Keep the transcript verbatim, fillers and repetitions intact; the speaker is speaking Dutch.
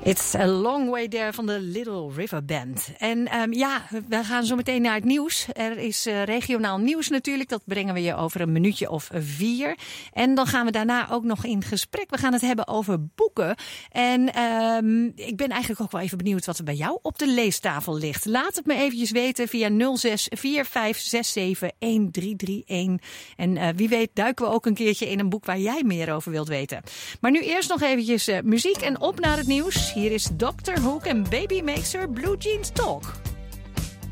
It's a long way there van de Little River Band. En um, ja, we gaan zo meteen naar het nieuws. Er is uh, regionaal nieuws natuurlijk. Dat brengen we je over een minuutje of vier. En dan gaan we daarna ook nog in gesprek. We gaan het hebben over boeken. En um, ik ben eigenlijk ook wel even benieuwd wat er bij jou op de leestafel ligt. Laat het me eventjes weten via nul zes vier vijf zes zeven een drie drie een. En uh, wie weet duiken we ook een keertje in een boek waar jij meer over wilt weten. Maar nu eerst nog eventjes uh, muziek en op naar het nieuws. Hier is doctor Hook en Baby Makes Her Blue Jeans Talk.